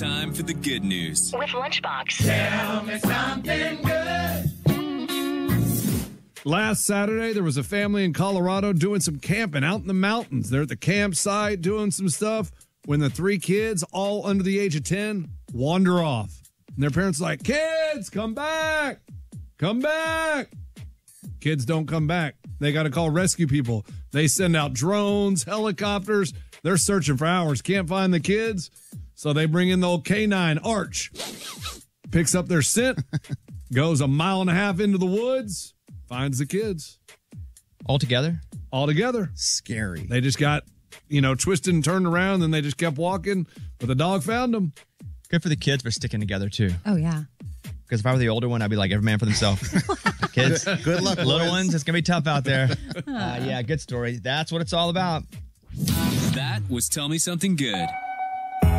time for the good news. With Lunchbox. Tell me something good. Last Saturday, there was a family in Colorado doing some camping out in the mountains. They're at the campsite doing some stuff when the 3 kids, all under the age of 10, wander off. And their parents are like, kids, come back. Come back. Kids don't come back. They got to call rescue people. They send out drones, helicopters. They're searching for hours. Can't find the kids. So they bring in the old canine Arch. Picks up their scent. Goes 1.5 miles into the woods. Finds the kids. All together? All together. Scary. They just got, twisted and turned around, and they just kept walking, but the dog found them. Good for the kids for sticking together, too. Oh, yeah. Because if I were the older one, I'd be like, every man for themselves. Kids, good luck, little boys. ones, it's going to be tough out there. Yeah, good story. That's what it's all about. That was Tell Me Something Good.